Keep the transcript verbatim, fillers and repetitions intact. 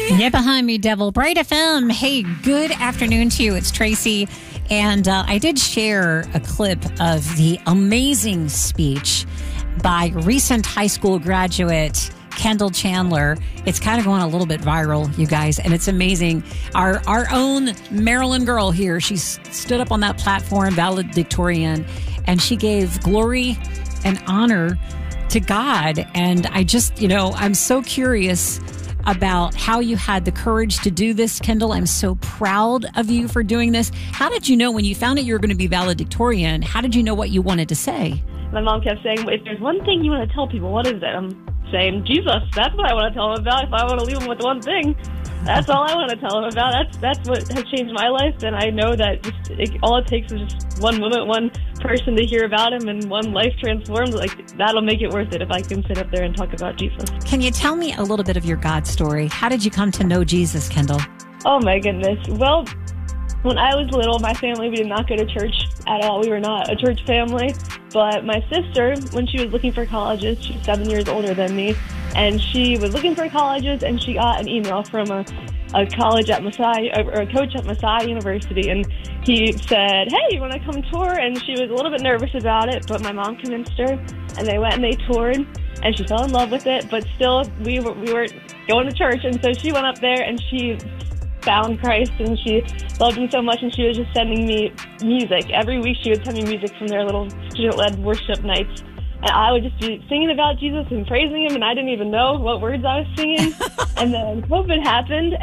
Get behind me, devil. Bright F M. Hey, good afternoon to you. It's Tracy. And uh, I did share a clip of the amazing speech by recent high school graduate Kendall Chandler. It's kind of going a little bit viral, you guys, and it's amazing. Our our own Maryland girl here, she stood up on that platform, valedictorian, and she gave glory and honor to God. And I just, you know, I'm so curious about how you had the courage to do this, Kendall. I'm so proud of you for doing this. How did you know when you found out you were going to be valedictorian? How did you know what you wanted to say? My mom kept saying, if there's one thing you want to tell people, what is it? I'm saying, Jesus. That's what I want to tell them about. If I want to leave them with one thing, that's all I want to tell them about. That's that's what has changed my life. And I know that just it, all it takes is just one moment, one person to hear about him, and one life transformed. Like, that'll make it worth it if I can sit up there and talk about Jesus. Can you tell me a little bit of your God story? How did you come to know Jesus, Kendall? Oh, my goodness. Well, when I was little, my family, we did not go to church at all. We were not a church family. But my sister, when she was looking for colleges, she's seven years older than me, and she was looking for colleges, and she got an email from a, a college at Messiah, or a coach at Messiah University, and he said, hey, you want to come tour? And she was a little bit nervous about it, but my mom convinced her, and they went and they toured, and she fell in love with it, but still, we were, we were going to church, and so she went up there, and she found Christ, and she loved him so much, and she was just sending me music. Every week she would send me music from their little student-led worship nights, and I would just be singing about Jesus and praising him, and I didn't even know what words I was singing. And then COVID happened,